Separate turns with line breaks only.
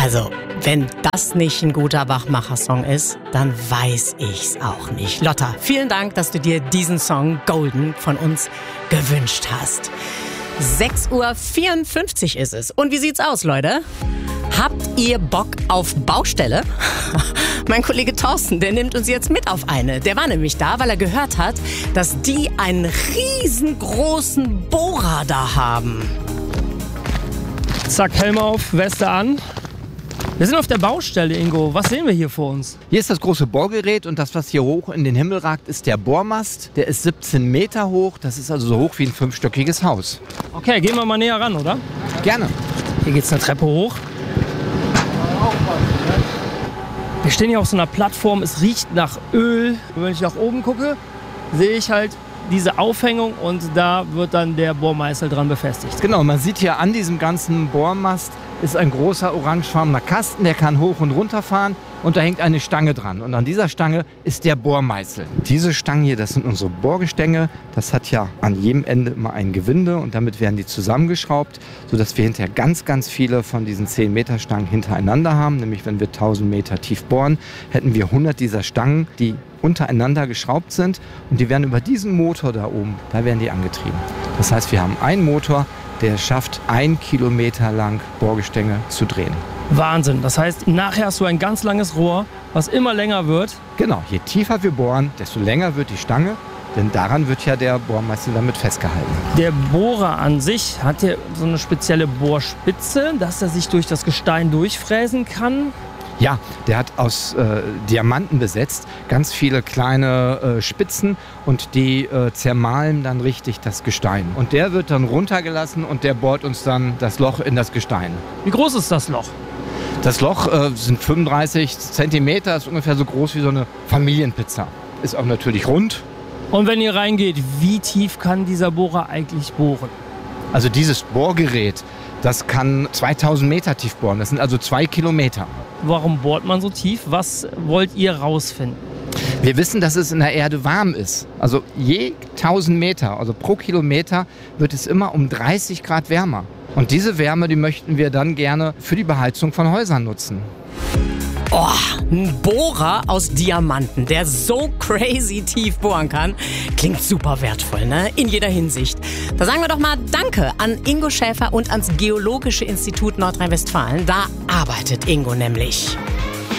Also, wenn das nicht ein guter Wachmacher-Song ist, dann weiß ich's auch nicht. Lotta, vielen Dank, dass du dir diesen Song Golden von uns gewünscht hast. 6:54 Uhr ist es. Und wie sieht's aus, Leute? Habt ihr Bock auf Baustelle? Mein Kollege Thorsten, der nimmt uns jetzt mit auf eine. Der war nämlich da, weil er gehört hat, dass die einen riesengroßen Bohrer da haben.
Zack, Helm auf, Weste an. Wir sind auf der Baustelle, Ingo. Was sehen wir hier vor uns?
Hier ist das große Bohrgerät und das, was hier hoch in den Himmel ragt, ist der Bohrmast. Der ist 17 Meter hoch. Das ist also so hoch wie ein 5-stöckiges Haus.
Okay, gehen wir mal näher ran, oder?
Gerne.
Hier geht's eine Treppe hoch. Wir stehen hier auf so einer Plattform. Es riecht nach Öl. Und wenn ich nach oben gucke, sehe ich halt diese Aufhängung und da wird dann der Bohrmeißel dran befestigt.
Genau, man sieht hier an diesem ganzen Bohrmast ist ein großer orangefarbener Kasten, der kann hoch und runter fahren und da hängt eine Stange dran. Und an dieser Stange ist der Bohrmeißel. Diese Stangen hier, das sind unsere Bohrgestänge. Das hat ja an jedem Ende immer ein Gewinde und damit werden die zusammengeschraubt, sodass wir hinterher ganz, ganz viele von diesen 10 Meter Stangen hintereinander haben. Nämlich wenn wir 1000 Meter tief bohren, hätten wir 100 dieser Stangen, die untereinander geschraubt sind und die werden über diesen Motor da oben, da werden die angetrieben. Das heißt, wir haben einen Motor, der schafft 1 Kilometer lang Bohrgestänge zu drehen.
Wahnsinn. Das heißt, nachher hast du ein ganz langes Rohr, was immer länger wird.
Genau, je tiefer wir bohren, desto länger wird die Stange, denn daran wird ja der Bohrmeißel damit festgehalten.
Der Bohrer an sich hat ja so eine spezielle Bohrspitze, dass er sich durch das Gestein durchfräsen kann.
Ja, der hat aus Diamanten besetzt, ganz viele kleine Spitzen und die zermahlen dann richtig das Gestein. Und der wird dann runtergelassen und der bohrt uns dann das Loch in das Gestein.
Wie groß ist das Loch?
Das Loch sind 35 Zentimeter, ist ungefähr so groß wie so eine Familienpizza. Ist auch natürlich rund.
Und wenn ihr reingeht, wie tief kann dieser Bohrer eigentlich bohren?
Also dieses Bohrgerät, das kann 2000 Meter tief bohren, das sind also 2 Kilometer.
Warum bohrt man so tief? Was wollt ihr rausfinden?
Wir wissen, dass es in der Erde warm ist. Also je 1000 Meter, also pro Kilometer, wird es immer um 30 Grad wärmer. Und diese Wärme, die möchten wir dann gerne für die Beheizung von Häusern nutzen.
Oh, ein Bohrer aus Diamanten, der so crazy tief bohren kann, klingt super wertvoll, ne? In jeder Hinsicht. Da sagen wir doch mal Danke an Ingo Schäfer und ans Geologische Institut Nordrhein-Westfalen. Da arbeitet Ingo nämlich.